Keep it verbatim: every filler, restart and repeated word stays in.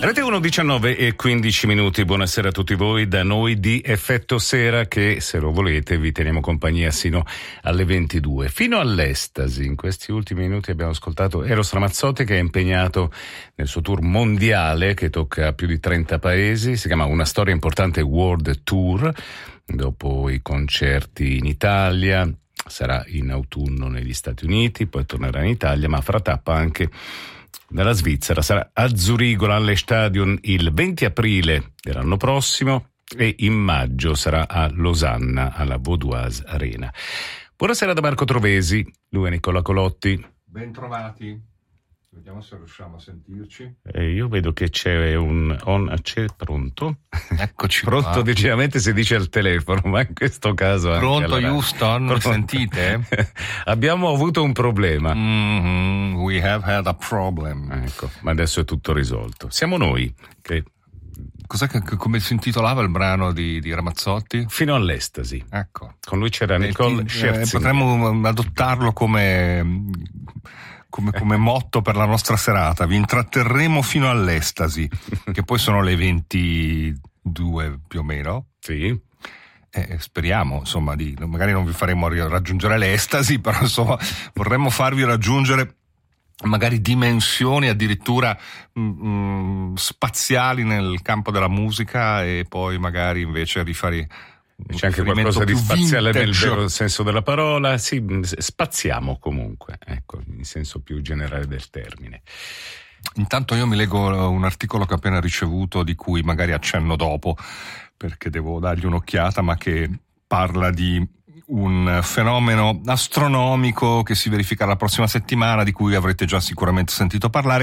Rete uno, diciannove e quindici minuti, buonasera a tutti voi da noi di Effetto Sera che, se lo volete, vi teniamo compagnia sino alle ventidue, fino all'estasi. In questi ultimi minuti abbiamo ascoltato Eros Ramazzotti, che è impegnato nel suo tour mondiale che tocca più di trenta paesi, si chiama Una storia importante World Tour. Dopo i concerti in Italia sarà in autunno negli Stati Uniti, poi tornerà in Italia, ma farà tappa anche nella Svizzera. Sarà a Zurigo, all'Stadion, il venti aprile dell'anno prossimo e in maggio sarà a Losanna, alla Vaudoise Arena. Buonasera da Marco Trovesi, lui è Nicola Colotti. Ben trovati. Vediamo se riusciamo a sentirci. E io vedo che c'è un on, c'è pronto. Eccoci pronto qua. Decisamente si dice al telefono, ma in questo caso anche pronto alla... Houston, pronto. Sentite? Abbiamo avuto un problema. Mm-hmm. We have had a problem. Ecco, ma adesso è tutto risolto. Siamo noi che... Cos'è che, come si intitolava il brano di, di Ramazzotti? Fino all'estasi. Ecco. Con lui c'era Nicole eh, Scherzinger. Potremmo adottarlo come... Come, come motto per la nostra serata. Vi intratterremo fino all'estasi, che poi sono le ventidue più o meno. Sì. Eh, speriamo, insomma, di magari non vi faremo raggiungere l'estasi, però insomma vorremmo farvi raggiungere magari dimensioni addirittura mh, spaziali nel campo della musica, e poi magari invece rifare. C'è anche qualcosa di spaziale nel vero senso della parola. Sì, spaziamo comunque, ecco, in senso più generale del termine. Intanto io mi leggo un articolo che ho appena ricevuto, di cui magari accenno dopo, perché devo dargli un'occhiata, ma che parla di un fenomeno astronomico che si verifica la prossima settimana, di cui avrete già sicuramente sentito parlare.